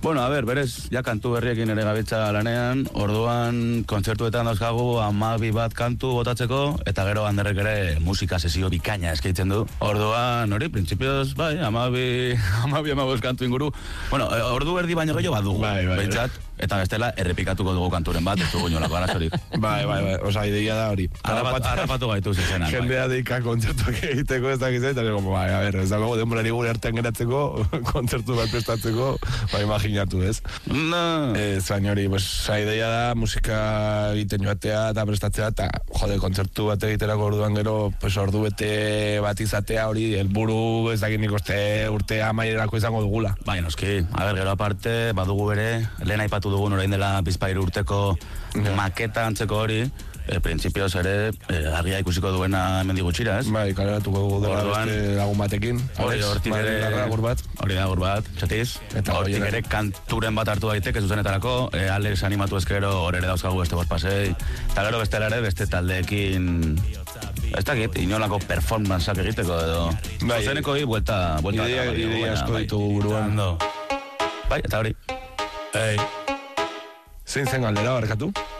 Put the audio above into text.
Bueno, a ver, berez, ja kantu berriekin ere gabitza lanean, orduan kontzertuetan dauzkagu 12 bat kantu botatzeko, eta gero Anderrek ere musika sesio bikaina eskaintzen du. Orduan, hori, printzipioz, bai, 12 kantu inguru. Bueno, ordu erdi baino gehiago badugu, behintzat, eta bestela errepikatuko dugu kanturen bat, ez dugu inolako arazorik. Bai, osa, ideia da hori. Harrapatu gaitu zizenak. Jendea deika kontzertuak egiteko ez dakitzen, eta bai, a ver, ez dago denborari gure artean geratzeko, kontzertu bat prestatzeko, bai, imaginatu, ez? No. Zain hori, ideia da, musika egiten joatea eta prestatzea, eta, jode, kontzertu bat egiterako orduan gero, ordu bete bat izatea hori, helburu ez dakit nik urte amaierako izango dugula. Bai, noski, a ver, gero aparte, badugu bere, lehen aipatu dugun orain dela bizpairu urteko maketa antzeko hori, printzipioz ere, argia ikusiko duena hemen digutxira, ez? Bai, kaleratuko dugu dela beste lagun batekin. Hortik ere, hori da, agur bat, txatiz. Hortik ere kanturen bat hartu daiteke zuzenetarako, Alex animatu ezkero hor ere dauzkagu beste borpasei, eta gero bestela ere beste taldeekin, ez dakit, inolako performanceak egiteko edo, zuzeneko hi, buelta idea asko ditugu buruan. Bai, eta hori. Zein zen galdera, barkatu?